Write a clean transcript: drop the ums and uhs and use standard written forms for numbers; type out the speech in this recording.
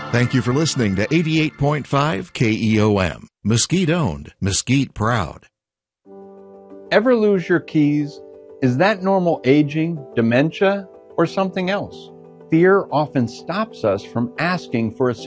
Thank you for listening to 88.5 KEOM. Mesquite owned, Mesquite proud. Ever lose your keys? Is that normal aging, dementia, or something else? Fear often stops us from asking for assistance.